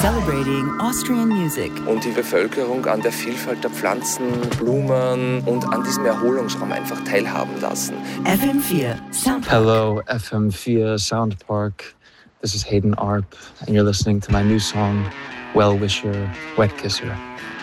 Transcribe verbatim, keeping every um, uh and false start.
Celebrating Austrian music. Und die Bevölkerung an der Vielfalt der Pflanzen, Blumen und an diesem Erholungsraum einfach teilhaben lassen. F M vier Sound Park. Hello, F M vier Sound Park. This is Hayden Arp, and you're listening to my new song, Well Wisher, Wet Kisser.